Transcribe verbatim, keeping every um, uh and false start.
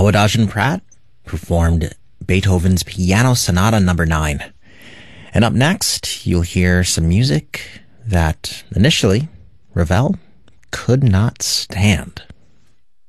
Awadaj Pratt performed Beethoven's Piano Sonata number nine. And up next, you'll hear some music that initially Ravel could not stand.